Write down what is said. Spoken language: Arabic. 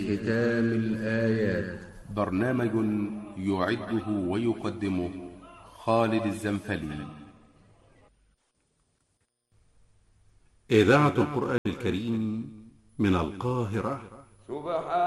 ختام الآيات. برنامج يعده ويقدمه خالد الزنفلي. إذاعة القرآن الكريم من القاهرة.